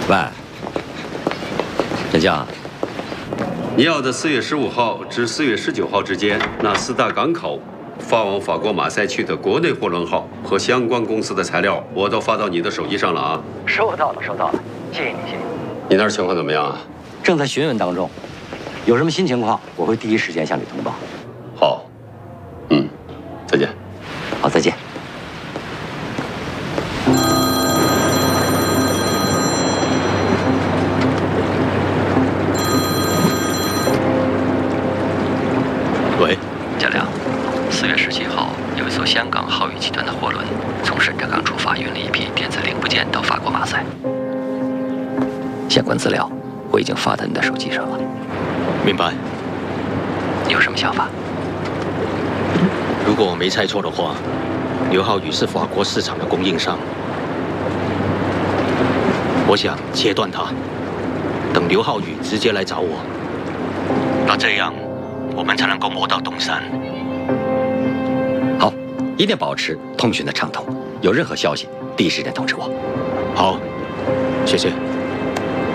喂，陈江， 你要的4月15号至4月19号之间，那4大港口发往法国马赛去的国内货轮号和相关公司的材料，我都发到你的手机上了啊。 收到了，收到了，谢谢你，谢谢你。 你那儿情况怎么样啊？ 正在询问当中，有什么新情况，我会第一时间向你通报。 好，再见。 好，再见。 喂， 贾亮，4月17号，有一艘香港浩宇集团的货轮从深圳港出发，运了一批电子零部件到法国马赛。相关资料我已经发到你的手机上了。 明白。 你有什么想法？ 如果我没猜错的话，刘浩宇是法国市场的供应商。我想切断他，等刘浩宇直接来找我。那这样，我们才能够摸到东山。 好，一定保持通讯的畅通，有任何消息第一时间通知我。 好，谢谢。